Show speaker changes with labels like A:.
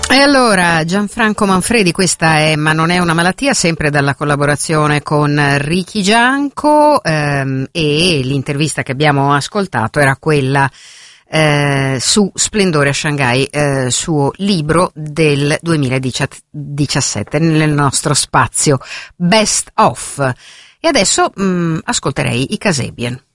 A: E allora, Gianfranco Manfredi, questa è Ma non è una malattia, sempre dalla collaborazione con Ricky Gianco, e l'intervista che abbiamo ascoltato era quella su Splendore a Shanghai, suo libro del 2017 nel nostro spazio Best of. E adesso ascolterei i Kasabian.